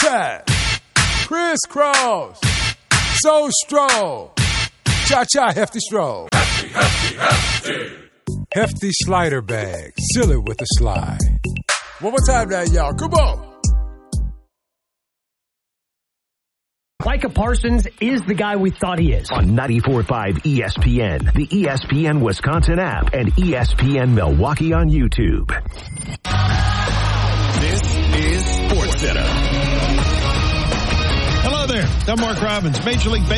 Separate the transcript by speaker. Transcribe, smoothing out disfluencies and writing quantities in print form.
Speaker 1: Zigzag, crisscross, so stroll, cha-cha hefty stroll. Hefty slider bag, seal it with a slide. One more time now, y'all. Come on.
Speaker 2: Micah Parsons is the guy we thought he is.
Speaker 3: On 94.5 ESPN, the ESPN Wisconsin app, and ESPN Milwaukee on YouTube.
Speaker 4: This is SportsCenter. Hello there. I'm Mark Robbins. Major League Baseball